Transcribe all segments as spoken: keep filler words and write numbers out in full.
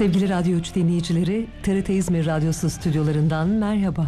Sevgili Radyo üç dinleyicileri, T R T İzmir Radyosu stüdyolarından merhaba.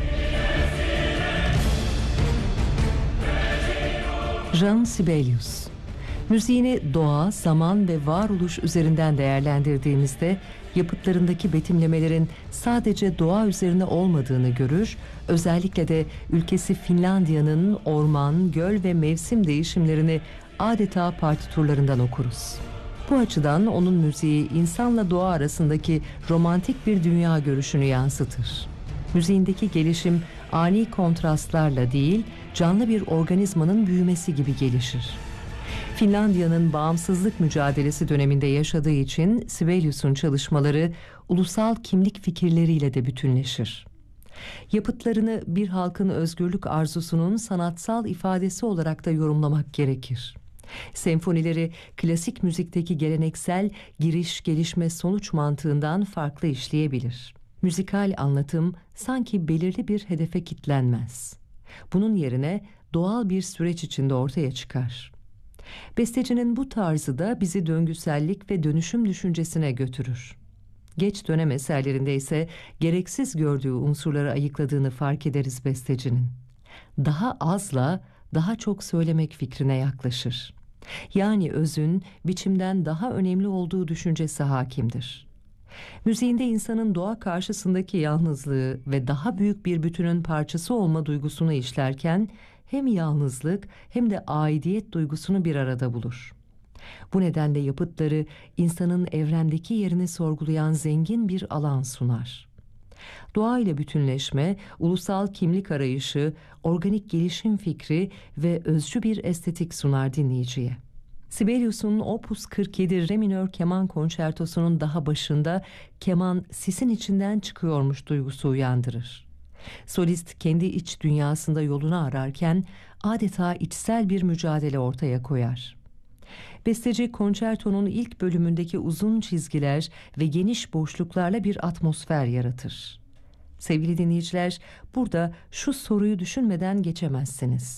Jean Sibelius. Müziğini doğa, zaman ve varoluş üzerinden değerlendirdiğimizde yapıtlarındaki betimlemelerin sadece doğa üzerine olmadığını görür, özellikle de ülkesi Finlandiya'nın orman, göl ve mevsim değişimlerini adeta partiturlarından okuruz. Bu açıdan onun müziği insanla doğa arasındaki romantik bir dünya görüşünü yansıtır. Müziğindeki gelişim ani kontrastlarla değil, canlı bir organizmanın büyümesi gibi gelişir. Finlandiya'nın bağımsızlık mücadelesi döneminde yaşadığı için Sibelius'un çalışmaları ulusal kimlik fikirleriyle de bütünleşir. Yapıtlarını bir halkın özgürlük arzusunun sanatsal ifadesi olarak da yorumlamak gerekir. Senfonileri klasik müzikteki geleneksel giriş gelişme sonuç mantığından farklı işleyebilir. Müzikal anlatım sanki belirli bir hedefe kitlenmez. Bunun yerine doğal bir süreç içinde ortaya çıkar. Bestecinin bu tarzı da bizi döngüsellik ve dönüşüm düşüncesine götürür. Geç dönem eserlerinde ise gereksiz gördüğü unsurları ayıkladığını fark ederiz bestecinin. Daha azla daha çok söylemek fikrine yaklaşır. Yani özün biçimden daha önemli olduğu düşüncesi hakimdir. Müziğinde insanın doğa karşısındaki yalnızlığı ve daha büyük bir bütünün parçası olma duygusunu işlerken hem yalnızlık hem de aidiyet duygusunu bir arada bulur. Bu nedenle yapıtları insanın evrendeki yerini sorgulayan zengin bir alan sunar. Doğayla bütünleşme, ulusal kimlik arayışı, organik gelişim fikri ve özcü bir estetik sunar dinleyiciye. Sibelius'un Opus kırk yedi Re minör keman konçertosunun daha başında keman sisin içinden çıkıyormuş duygusu uyandırır. Solist kendi iç dünyasında yolunu ararken adeta içsel bir mücadele ortaya koyar. Besteci konçertonun ilk bölümündeki uzun çizgiler ve geniş boşluklarla bir atmosfer yaratır. Sevgili dinleyiciler, burada şu soruyu düşünmeden geçemezsiniz.